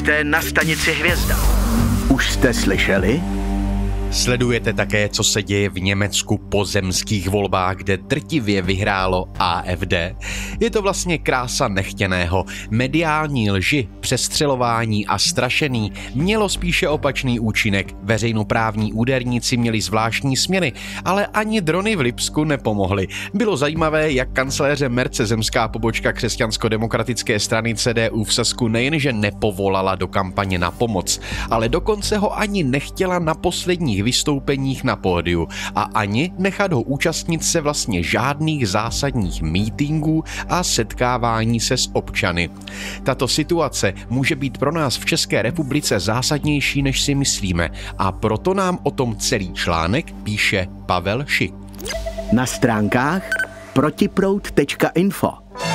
Jste na stanici Hvězda. Už jste slyšeli? Sledujete také, co se děje v Německu po zemských volbách, kde drtivě vyhrálo AfD? Je to vlastně krása nechtěného. Mediální lži, přestřelování a strašení mělo spíše opačný účinek. Veřejnoprávní úderníci měli zvláštní směny, ale ani drony v Lipsku nepomohly. Bylo zajímavé, jak kancléře Merce zemská pobočka křesťansko-demokratické strany CDU v Sasku nejenže nepovolala do kampaně na pomoc, ale dokonce ho ani nechtěla na posledních vystoupeních na pódiu a ani nechat ho účastnit se vlastně žádných zásadních mítinků a setkávání se s občany. Tato situace může být pro nás v České republice zásadnější, než si myslíme, a proto nám o tom celý článek píše Pavel Šik. Na stránkách protiproud.info